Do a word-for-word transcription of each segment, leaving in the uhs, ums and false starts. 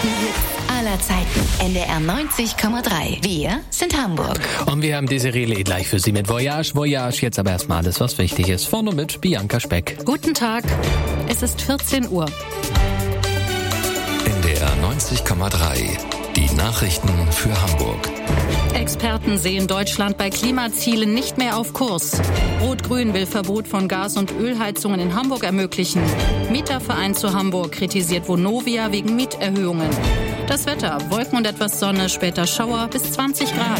größten Hits aller Zeiten. N D R neunzig Komma drei. Wir sind Hamburg. Und wir haben diese Relais gleich für Sie mit Voyage, Voyage. Jetzt aber erstmal alles, was wichtig ist. Vorne mit Bianca Speck. Guten Tag. Es ist vierzehn Uhr. N D R neunzig Komma drei. Die Nachrichten für Hamburg. Experten sehen Deutschland bei Klimazielen nicht mehr auf Kurs. Rot-Grün will Verbot von Gas- und Ölheizungen in Hamburg ermöglichen. Mieterverein zu Hamburg kritisiert Vonovia wegen Mieterhöhungen. Das Wetter, Wolken und etwas Sonne, später Schauer bis zwanzig Grad.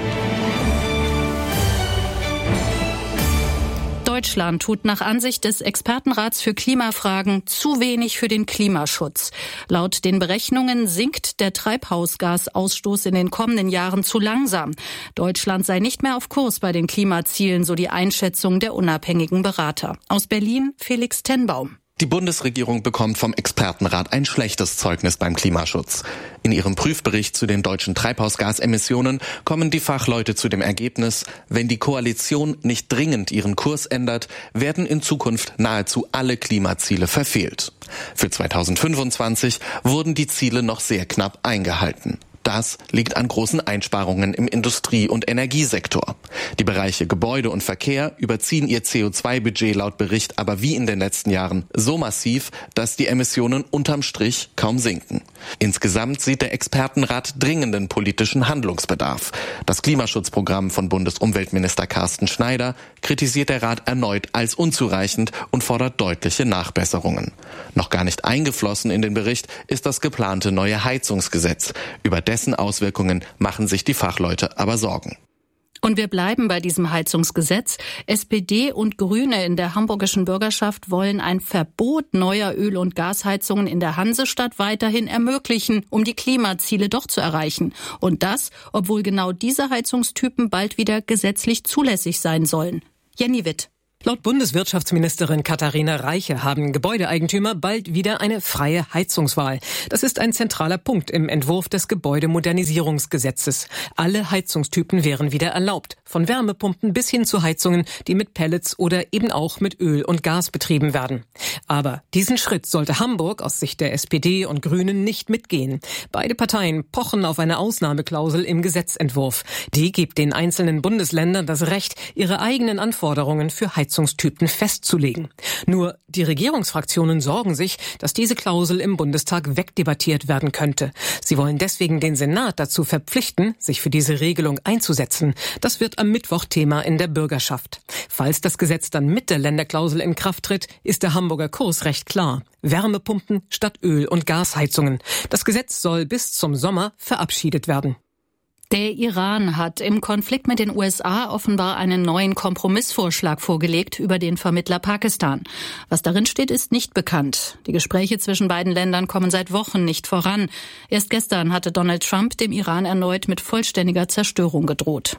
Deutschland tut nach Ansicht des Expertenrats für Klimafragen zu wenig für den Klimaschutz. Laut den Berechnungen sinkt der Treibhausgasausstoß in den kommenden Jahren zu langsam. Deutschland sei nicht mehr auf Kurs bei den Klimazielen, so die Einschätzung der unabhängigen Berater. Aus Berlin Felix Tenbaum. Die Bundesregierung bekommt vom Expertenrat ein schlechtes Zeugnis beim Klimaschutz. In ihrem Prüfbericht zu den deutschen Treibhausgasemissionen kommen die Fachleute zu dem Ergebnis, wenn die Koalition nicht dringend ihren Kurs ändert, werden in Zukunft nahezu alle Klimaziele verfehlt. Für zweitausendfünfundzwanzig wurden die Ziele noch sehr knapp eingehalten. Das liegt an großen Einsparungen im Industrie- und Energiesektor. Die Bereiche Gebäude und Verkehr überziehen ihr C O zwei Budget laut Bericht aber wie in den letzten Jahren so massiv, dass die Emissionen unterm Strich kaum sinken. Insgesamt sieht der Expertenrat dringenden politischen Handlungsbedarf. Das Klimaschutzprogramm von Bundesumweltminister Carsten Schneider kritisiert der Rat erneut als unzureichend und fordert deutliche Nachbesserungen. Noch gar nicht eingeflossen in den Bericht ist das geplante neue Heizungsgesetz. Über dessen Auswirkungen machen sich die Fachleute aber Sorgen. Und wir bleiben bei diesem Heizungsgesetz. S P D und Grüne in der hamburgischen Bürgerschaft wollen ein Verbot neuer Öl- und Gasheizungen in der Hansestadt weiterhin ermöglichen, um die Klimaziele doch zu erreichen. Und das, obwohl genau diese Heizungstypen bald wieder gesetzlich zulässig sein sollen. Jenny Witt. Laut Bundeswirtschaftsministerin Katharina Reiche haben Gebäudeeigentümer bald wieder eine freie Heizungswahl. Das ist ein zentraler Punkt im Entwurf des Gebäudemodernisierungsgesetzes. Alle Heizungstypen wären wieder erlaubt, von Wärmepumpen bis hin zu Heizungen, die mit Pellets oder eben auch mit Öl und Gas betrieben werden. Aber diesen Schritt sollte Hamburg aus Sicht der S P D und Grünen nicht mitgehen. Beide Parteien pochen auf eine Ausnahmeklausel im Gesetzentwurf. Die gibt den einzelnen Bundesländern das Recht, ihre eigenen Anforderungen für Heizungstypen Heizungstypen festzulegen. Nur die Regierungsfraktionen sorgen sich, dass diese Klausel im Bundestag wegdebattiert werden könnte. Sie wollen deswegen den Senat dazu verpflichten, sich für diese Regelung einzusetzen. Das wird am Mittwoch Thema in der Bürgerschaft. Falls das Gesetz dann mit der Länderklausel in Kraft tritt, ist der Hamburger Kurs recht klar. Wärmepumpen statt Öl- und Gasheizungen. Das Gesetz soll bis zum Sommer verabschiedet werden. Der Iran hat im Konflikt mit den U S A offenbar einen neuen Kompromissvorschlag vorgelegt über den Vermittler Pakistan. Was darin steht, ist nicht bekannt. Die Gespräche zwischen beiden Ländern kommen seit Wochen nicht voran. Erst gestern hatte Donald Trump dem Iran erneut mit vollständiger Zerstörung gedroht.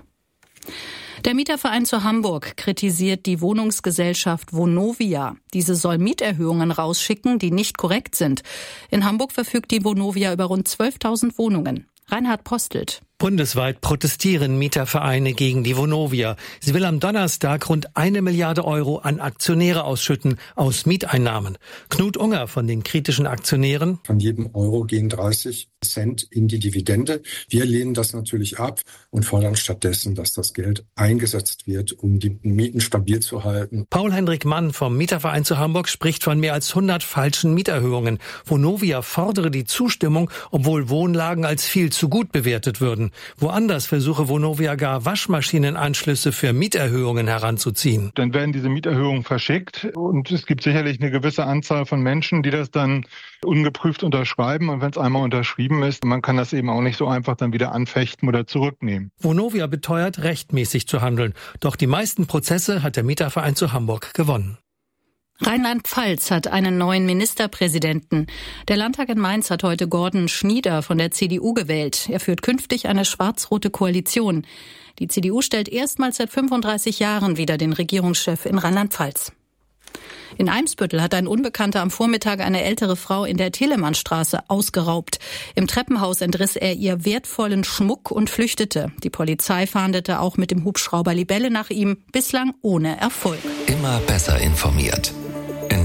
Der Mieterverein zu Hamburg kritisiert die Wohnungsgesellschaft Vonovia. Diese soll Mieterhöhungen rausschicken, die nicht korrekt sind. In Hamburg verfügt die Vonovia über rund zwölftausend Wohnungen. Reinhard Postelt. Bundesweit protestieren Mietervereine gegen die Vonovia. Sie will am Donnerstag rund eine Milliarde Euro an Aktionäre ausschütten aus Mieteinnahmen. Knut Unger von den kritischen Aktionären. Von jedem Euro gehen dreißig Cent in die Dividende. Wir lehnen das natürlich ab und fordern stattdessen, dass das Geld eingesetzt wird, um die Mieten stabil zu halten. Paul-Hendrik Mann vom Mieterverein zu Hamburg spricht von mehr als hundert falschen Mieterhöhungen. Vonovia fordere die Zustimmung, obwohl Wohnlagen als viel zu gut bewertet würden. Woanders versuche Vonovia gar Waschmaschinenanschlüsse für Mieterhöhungen heranzuziehen. Dann werden diese Mieterhöhungen verschickt und es gibt sicherlich eine gewisse Anzahl von Menschen, die das dann ungeprüft unterschreiben. Und wenn es einmal unterschrieben ist, man kann das eben auch nicht so einfach dann wieder anfechten oder zurücknehmen. Vonovia beteuert, rechtmäßig zu handeln. Doch die meisten Prozesse hat der Mieterverein zu Hamburg gewonnen. Rheinland-Pfalz hat einen neuen Ministerpräsidenten. Der Landtag in Mainz hat heute Gordon Schnieder von der C D U gewählt. Er führt künftig eine schwarz-rote Koalition. Die C D U stellt erstmals seit fünfunddreißig Jahren wieder den Regierungschef in Rheinland-Pfalz. In Eimsbüttel hat ein Unbekannter am Vormittag eine ältere Frau in der Telemannstraße ausgeraubt. Im Treppenhaus entriss er ihr wertvollen Schmuck und flüchtete. Die Polizei fahndete auch mit dem Hubschrauber Libelle nach ihm, bislang ohne Erfolg. Immer besser informiert. N D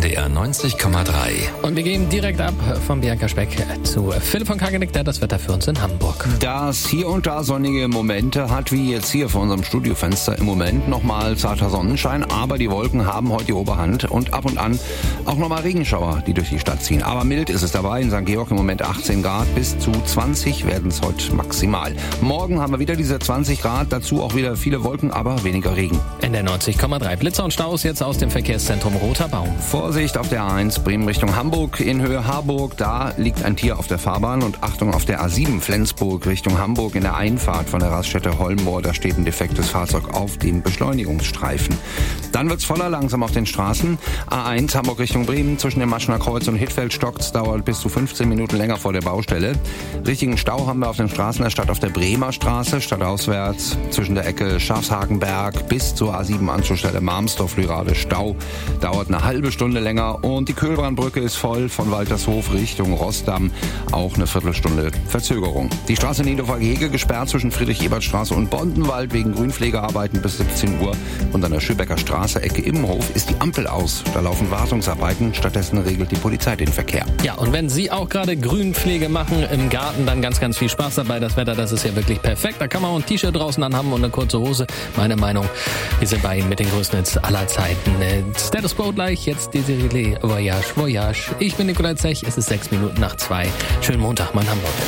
D R neunzig Komma drei. Und wir gehen direkt ab von Bianca Speck zu Philipp von Kageneck, der das Wetter für uns in Hamburg. Das hier und da sonnige Momente hat, wie jetzt hier vor unserem Studiofenster, im Moment nochmal zarter Sonnenschein, aber die Wolken haben heute die Oberhand und ab und an auch nochmal Regenschauer, die durch die Stadt ziehen. Aber mild ist es dabei, in Sankt Georg im Moment achtzehn Grad, bis zu zwanzig werden es heute maximal. Morgen haben wir wieder diese zwanzig Grad, dazu auch wieder viele Wolken, aber weniger Regen. In der neunzig Komma drei. Blitzer und Staus jetzt aus dem Verkehrszentrum Roter Baum. Vorsicht auf der A eins Bremen Richtung Hamburg in Höhe Harburg. Da liegt ein Tier auf der Fahrbahn und Achtung auf der A sieben Flensburg Richtung Hamburg in der Einfahrt von der Raststätte Holmmoor. Da steht ein defektes Fahrzeug auf dem Beschleunigungsstreifen. Dann wird's voller langsam auf den Straßen. A eins Hamburg Richtung Bremen zwischen dem Maschner Kreuz und Hittfeld stockt's, dauert bis zu fünfzehn Minuten länger vor der Baustelle. Richtigen Stau haben wir auf den Straßen der Stadt auf der Bremer Straße, stadtauswärts zwischen der Ecke Schafshagenberg bis zur A sieben Anschlussstelle Marmsdorf-Lürade. Stau dauert eine halbe Stunde länger und die Köhlbrandbrücke ist voll von Waltershof Richtung Rossdamm. Auch eine Viertelstunde Verzögerung. Die Straße Niedorfer-Gehege gesperrt zwischen Friedrich-Ebert-Straße und Bondenwald wegen Grünpflegearbeiten bis siebzehn Uhr. Und an der Schöbecker Straße, Ecke Immenhof, ist die Ampel aus. Da laufen Wartungsarbeiten. Stattdessen regelt die Polizei den Verkehr. Ja, und wenn Sie auch gerade Grünpflege machen im Garten, dann ganz, ganz viel Spaß dabei. Das Wetter, das ist ja wirklich perfekt. Da kann man auch ein T-Shirt draußen anhaben und eine kurze Hose. Meine Meinung, wir sind bei Ihnen mit den größten Hits aller Zeiten. Status Quo gleich, jetzt Desiree Voyage, Voyage. Ich bin Nikolai Zech, es ist sechs Minuten nach zwei. Schönen Montag, mein Hamburg.